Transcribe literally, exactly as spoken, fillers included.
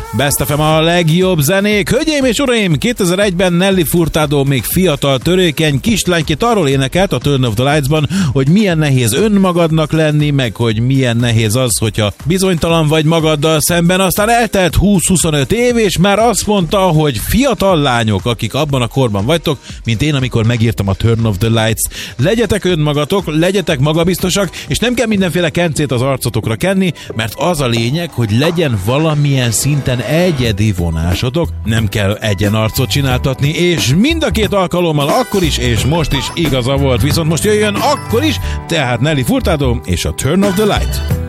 Best ef em a legjobb zenék. Hölgyeim és uraim, kétezer-egyben Nelly Furtado még fiatal, törékeny kislánykét arról énekelt a Turn of the Lights-ban, hogy milyen nehéz önmagadnak lenni, meg hogy milyen nehéz az, hogyha bizonytalan vagy magaddal szemben. Aztán eltelt húsz-huszonöt év, és már azt mondta, hogy fiatal lányok, akik abban a korban vagytok, mint én, amikor megírtam a Turn of the Lights, legyetek önmagatok, legyetek magabiztosak, és nem kell mindenféle kencét az arcotokra kenni, mert az a lényeg, hogy legyen valamilyen szinten egyedi vonásotok, nem kell egyenarcot csináltatni, és mind a két alkalommal akkor is, és most is igaza volt, viszont most jöjjön akkor is, tehát Nelly Furtado és a Turn of the Light.